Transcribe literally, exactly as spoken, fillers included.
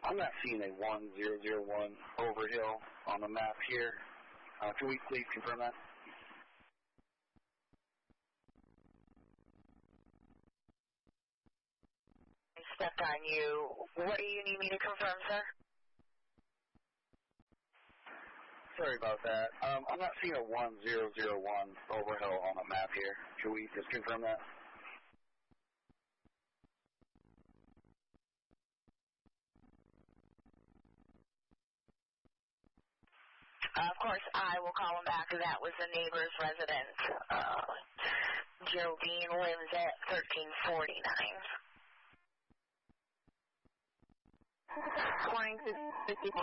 I'm not seeing a one zero zero one Overhill on the map here. Uh, can we please confirm that? I stepped on you. What do you need me to confirm, sir? Sorry about that. Um, I'm not seeing a one zero zero one Overhill on the map here. Can we just confirm that? Uh, of course, I will call him back. That was the neighbor's residence. Uh, Joe Bean lives at thirteen forty-nine. twenty-six fifty-four.